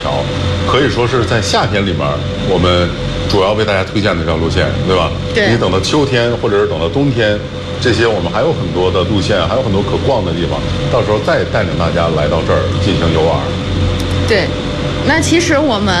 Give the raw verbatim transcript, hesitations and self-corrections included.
条，可以说是在夏天里面我们主要为大家推荐的这条路线，对吧？ 对。 你等到秋天或者是等到冬天，这些我们还有很多的路线，还有很多可逛的地方，到时候再带领大家来到这儿进行游玩。 对，那其实我们